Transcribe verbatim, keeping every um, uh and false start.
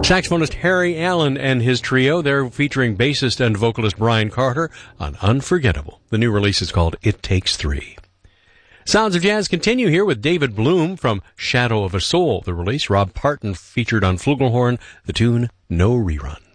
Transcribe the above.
Saxophonist Harry Allen and his trio, they're featuring bassist and vocalist Brian Carter on Unforgettable. The new release is called It Takes Three. Sounds of Jazz continue here with David Bloom from Shadow of a Soul. The release, Rob Parton featured on flugelhorn, the tune No Rerun.